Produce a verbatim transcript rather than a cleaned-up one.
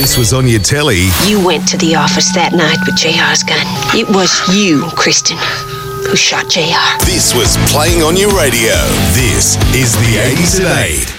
this was on your telly... You went to the office that night with J R's gun. It was you, Kristen, who shot J R. This was playing on your radio. This is the eighties at eight.